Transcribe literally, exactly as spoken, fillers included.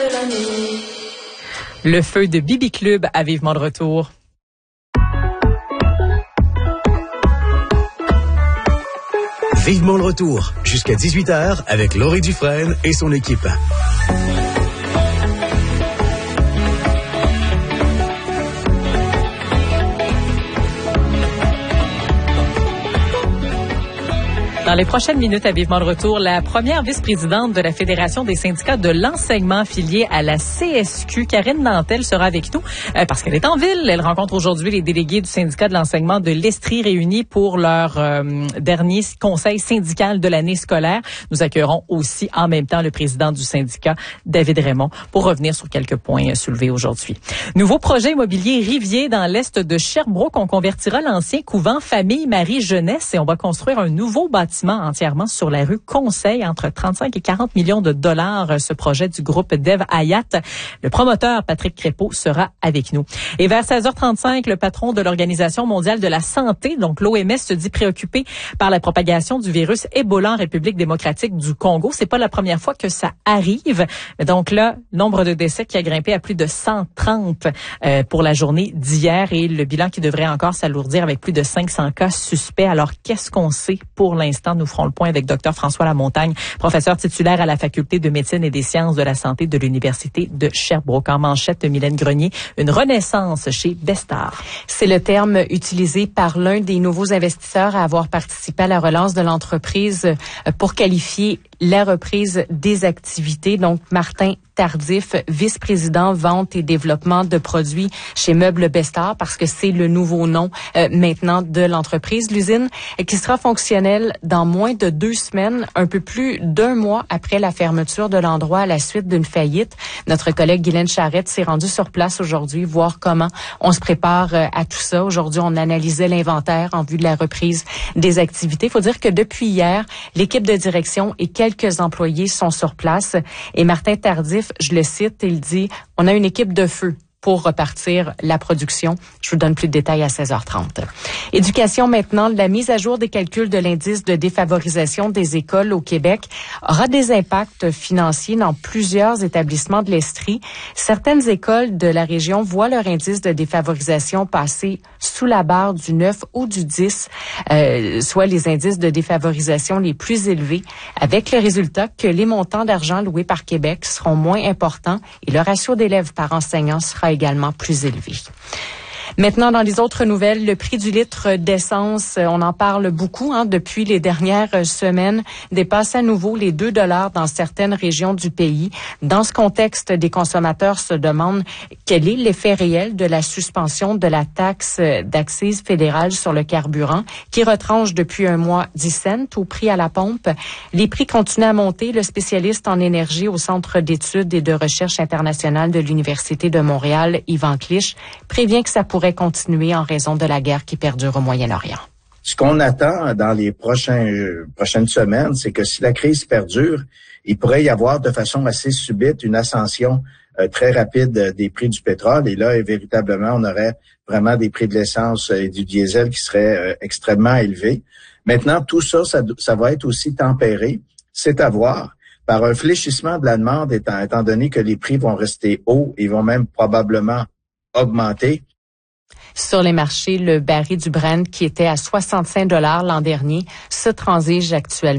Le feu de Bibi Club a vivement de retour. Vivement le retour, jusqu'à dix-huit heures avec Laurie Dufresne et son équipe. Dans les prochaines minutes à Vivement le retour, la première vice-présidente de la Fédération des syndicats de l'enseignement affiliée à la C S Q, Karine Nantel, sera avec nous euh, parce qu'elle est en ville. Elle rencontre aujourd'hui les délégués du syndicat de l'enseignement de l'Estrie réunis pour leur euh, dernier conseil syndical de l'année scolaire. Nous accueillerons aussi en même temps le président du syndicat, David Raymond, pour revenir sur quelques points soulevés aujourd'hui. Nouveau projet immobilier Rivier dans l'est de Sherbrooke. On convertira l'ancien couvent Famille Marie Jeunesse et on va construire un nouveau bâtiment entièrement sur la rue Conseil, entre trente-cinq et quarante millions de dollars. Ce projet du groupe Dev Hayat. Le promoteur Patrick Crépeau sera avec nous. Et vers seize heures trente-cinq, le patron de l'Organisation mondiale de la santé, donc l'O M S, se dit préoccupé par la propagation du virus Ebola en République démocratique du Congo. C'est pas la première fois que ça arrive. Donc là, nombre de décès qui a grimpé à plus de cent trente euh, pour la journée d'hier et le bilan qui devrait encore s'alourdir avec plus de cinq cents cas suspects. Alors, qu'est-ce qu'on sait pour l'instant? Nous ferons le point avec Dr François Lamontagne, professeur titulaire à la Faculté de médecine et des sciences de la santé de l'Université de Sherbrooke. En manchette, Mylène Grenier, une renaissance chez Bestar. C'est le terme utilisé par l'un des nouveaux investisseurs à avoir participé à la relance de l'entreprise pour qualifier la reprise des activités. Donc, Martin Tardif, vice-président vente et développement de produits chez Meubles Bestar, parce que c'est le nouveau nom euh, maintenant de l'entreprise. L'usine euh, qui sera fonctionnelle dans moins de deux semaines, un peu plus d'un mois après la fermeture de l'endroit à la suite d'une faillite. Notre collègue Guylaine Charette s'est rendue sur place aujourd'hui, voir comment on se prépare euh, à tout ça. Aujourd'hui, on analysait l'inventaire en vue de la reprise des activités. Il faut dire que depuis hier, l'équipe de direction et quelques employés sont sur place. Et Martin Tardif, je le cite, il dit « On a une équipe de feu pour repartir la production. » Je vous donne plus de détails à seize heures trente. Éducation maintenant, la mise à jour des calculs de l'indice de défavorisation des écoles au Québec aura des impacts financiers dans plusieurs établissements de l'Estrie. Certaines écoles de la région voient leur indice de défavorisation passer sous la barre du neuf ou du dix, euh, soit les indices de défavorisation les plus élevés, avec le résultat que les montants d'argent loués par Québec seront moins importants et le ratio d'élèves par enseignant sera également plus élevé. Maintenant, dans les autres nouvelles, le prix du litre d'essence, on en parle beaucoup hein, depuis les dernières semaines, dépasse à nouveau les deux dollars dans certaines régions du pays. Dans ce contexte, des consommateurs se demandent quel est l'effet réel de la suspension de la taxe d'accise fédérale sur le carburant qui retranche depuis un mois dix cents au prix à la pompe. Les prix continuent à monter. Le spécialiste en énergie au Centre d'études et de recherche internationale de l'Université de Montréal, Yvan Clich, prévient que ça pourrait continuer en raison de la guerre qui perdure au Moyen-Orient. Ce qu'on attend dans les prochains, euh, prochaines semaines, c'est que si la crise perdure, il pourrait y avoir de façon assez subite une ascension euh, très rapide euh, des prix du pétrole. Et là, et véritablement, on aurait vraiment des prix de l'essence et du diesel qui seraient euh, extrêmement élevés. Maintenant, tout ça, ça, ça va être aussi tempéré. C'est à voir par un fléchissement de la demande, étant, étant donné que les prix vont rester hauts et vont même probablement augmenter. Sur les marchés, le baril du Brent qui était à soixante-cinq dollars l'an dernier se transige actuellement